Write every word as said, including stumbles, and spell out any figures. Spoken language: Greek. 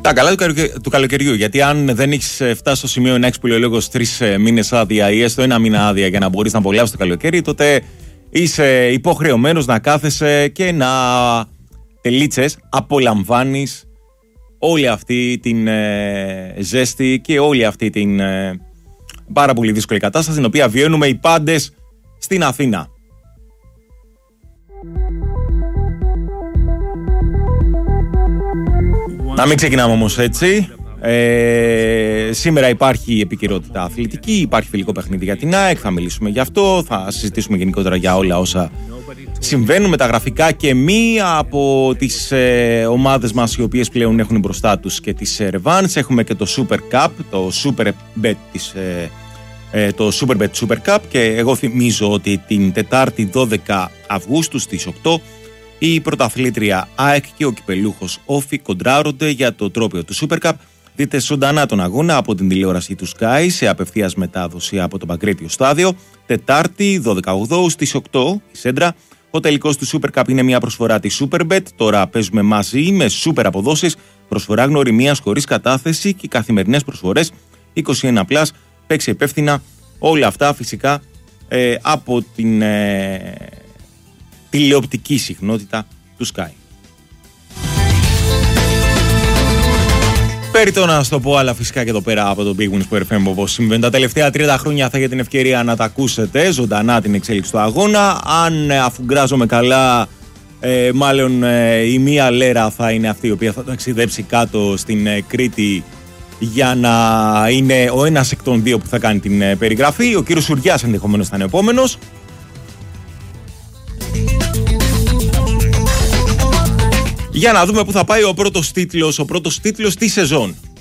Τα καλά του, καλοκαι... του καλοκαιριού. Γιατί αν δεν έχει φτάσει στο σημείο να έχει πολυολόγος τρεις μήνες άδεια ή έστω ένα μήνα άδεια για να μπορεί να απολαύσει το καλοκαίρι, τότε είσαι υποχρεωμένος να κάθεσαι και να τελίτσες απολαμβάνεις όλη αυτή την ε, ζέστη και όλη αυτή την ε, πάρα πολύ δύσκολη κατάσταση την οποία βιώνουμε οι πάντες στην Αθήνα. Να μην ξεκινάμε όμως έτσι. Ε, σήμερα υπάρχει επικαιρότητα αθλητική, υπάρχει φιλικό παιχνίδι για την ΑΕΚ, θα μιλήσουμε γι' αυτό, θα συζητήσουμε γενικότερα για όλα όσα συμβαίνουν με τα γραφικά και μία από τις ε, ομάδες μας οι οποίες πλέον έχουν μπροστά τους και τις ε, Revans. Έχουμε και το Super Cup, το Super Bet της, ε, ε, το Super Bet Super Cup, και εγώ θυμίζω ότι την Τετάρτη δώδεκα Αυγούστου στις οκτώ η πρωταθλήτρια ΑΕΚ και ο κυπελούχος Όφι κοντράρονται για το τρόπαιο του Super Cup. Δείτε ζωντανά τον αγώνα από την τηλεόραση του Sky σε απευθείας μετάδοση από το Παγκρίτιο Στάδιο. Τετάρτη δώδεκα Αυγούστου στις οκτώ η Σέντρα. Ο τελικός του Super Cup είναι μια προσφορά της Superbet. Τώρα παίζουμε μαζί με super αποδόσεις, προσφορά γνωριμίας χωρίς κατάθεση και καθημερινές προσφορές είκοσι ένα συν. Παίξει υπεύθυνα. Όλα αυτά φυσικά ε, από την ε, τηλεοπτική συχνότητα του Sky. Περιτώ να σας το πω, αλλά φυσικά και εδώ πέρα από το Big Wins που εφ εμ, όπως συμβαίνει τα τελευταία τριάντα χρόνια, θα έχετε την ευκαιρία να τα ακούσετε ζωντανά την εξέλιξη του αγώνα. Αν αφουγκράζομαι καλά, ε, μάλλον ε, η μία λέρα θα είναι αυτή η οποία θα ταξιδέψει κάτω στην ε, Κρήτη για να είναι ο ένας εκ των δύο που θα κάνει την ε, περιγραφή. Ο κύριος Σουριάς ενδεχομένως θα είναι ο επόμενος. Για να δούμε πού θα πάει ο πρώτος τίτλος, ο πρώτος τίτλος της σεζόν.